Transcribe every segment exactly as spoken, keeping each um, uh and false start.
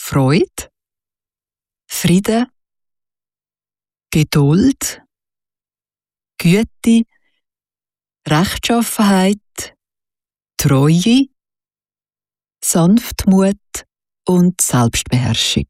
Freude, Frieden, Geduld, Güte, Rechtschaffenheit, Treue, Sanftmut und Selbstbeherrschung.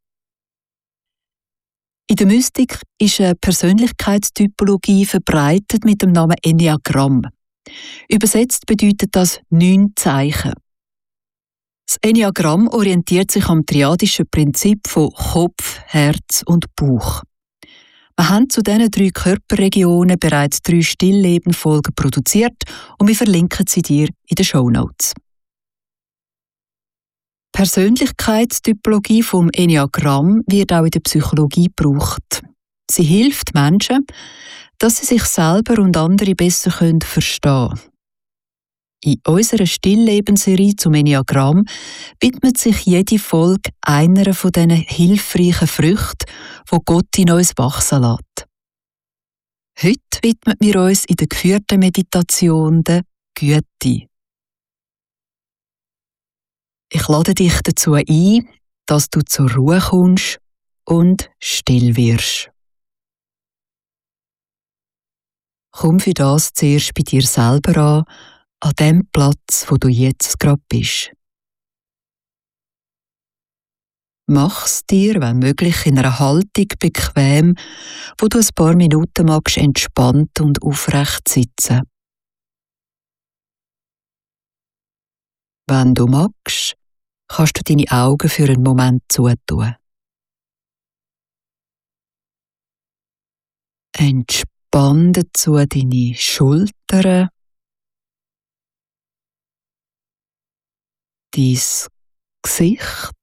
In der Mystik ist eine Persönlichkeitstypologie verbreitet mit dem Namen Enneagramm. Übersetzt bedeutet das neun Zeichen. Das Enneagramm orientiert sich am triadischen Prinzip von Kopf, Herz und Bauch. Wir haben zu diesen drei Körperregionen bereits drei Stilllebenfolgen produziert und wir verlinken sie dir in den Shownotes. Die Persönlichkeitstypologie vom Enneagramm wird auch in der Psychologie gebraucht. Sie hilft Menschen, dass sie sich selber und andere besser verstehen können. In unserer Stilllebenserie zum Enneagramm widmet sich jede Folge einer von diesen hilfreichen Früchten, die Gott in uns wachsen lässt. Heute widmen wir uns in der geführten Meditation der Güte. Ich lade dich dazu ein, dass du zur Ruhe kommst und still wirst. Komm für das zuerst bei dir selber an, an dem Platz, wo du jetzt gerade bist. Mach's dir, wenn möglich, in einer Haltung bequem, wo du ein paar Minuten magst entspannt und aufrecht sitzen. Wenn du magst, kannst du deine Augen für einen Moment zutun. Entspann dazu deine Schultern, dein Gesicht.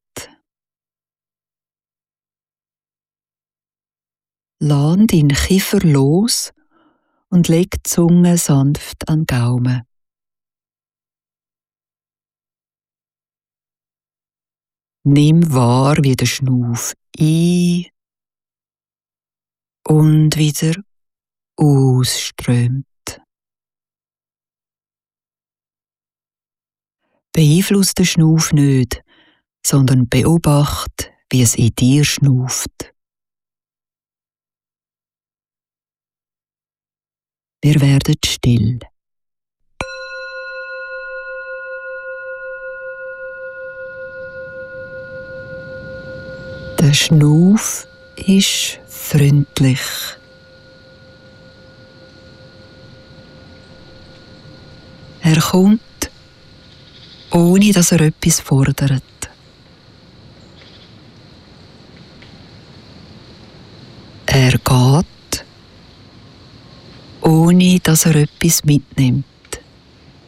Lass deinen Kiefer los und leg die Zunge sanft an den Gaumen. Nimm wahr, wie der Schnuff ein- und wieder ausströmt. Beeinfluss den Schnuff nicht, sondern beobachte, wie es in dir schnauft. Wir werden still. Der Schnuff ist freundlich. Er kommt, ohne dass er etwas fordert. Er geht, ohne dass er etwas mitnimmt.